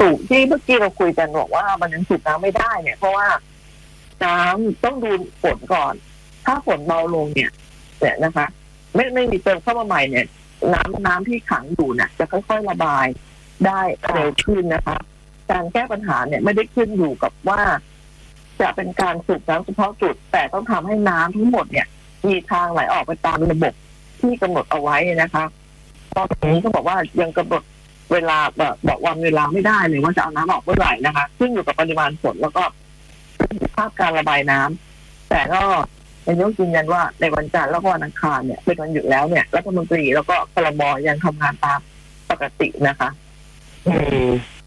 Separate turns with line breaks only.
ที่เมื่อกี้เราคุยกันบอกว่ามันยังสูบน้ำไม่ได้เนี่ยเพราะว่าน้ำต้องดูฝนก่อนถ้าฝนเบาลงเนี่ยนะคะไม่มีเติมเข้ามาใหม่เนี่ยน้ำที่ขังอยู่เนี่ยจะค่อยๆระบายได้เร็วขึ้นนะคะการแก้ปัญหาเนี่ยไม่ได้ขึ้นอยู่กับว่าจะเป็นการสูบน้ำเฉพาะจุดแต่ต้องทำให้น้ำทั้งหมดเนี่ยมีทางไหลออกไปตามระบบที่กำหนดเอาไว้นะคะตอนนี้ก็บอกว่ายังกำหนดเวลาบอกวันเวลาไม่ได้เลยว่าจะเอาน้ำออกเมื่อไหร่นะคะซึ่งอยู่กับปริมาณฝนแล้วก็ภาพการระบายน้ำแต่ก็นายกยืนยันว่าในวันจันทร์แล้วก็วันอังคารเนี่ยเป็นวันหยุดแล้วเนี่ยรัฐมนตรีแล้วก็ครม.ยังทำงานตามปกตินะคะ